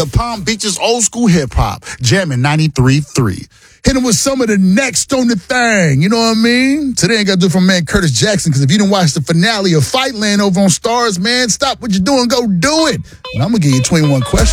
to Palm Beach's old school hip hop, jamming 93.3. Hit him with some of the next on the thing, you know what I mean? Today ain't got to do it from man Curtis Jackson, because if you didn't watch the finale of Fightland over on Stars, man, stop what you're doing, go do it. And I'm going to give you 21 questions.